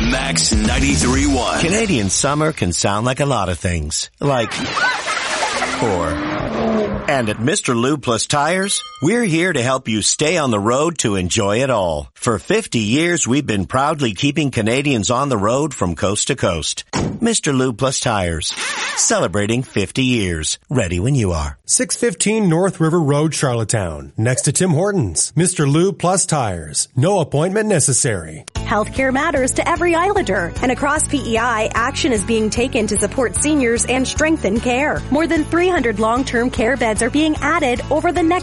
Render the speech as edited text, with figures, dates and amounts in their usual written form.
Max 93.1. Canadian summer can sound like a lot of things. Like, and at Mr. Lube Plus Tires, we're here to help you stay on the road to enjoy it all. For 50 years, we've been proudly keeping Canadians on the road from coast to coast. Mr. Lube Plus Tires, celebrating 50 years. Ready when you are. 615 North River Road, Charlottetown. Next to Tim Hortons. Mr. Lube Plus Tires. No appointment necessary. Healthcare matters to every Islander, and across PEI, action is being taken to support seniors and strengthen care. More than 300 long-term care beds are being added over the next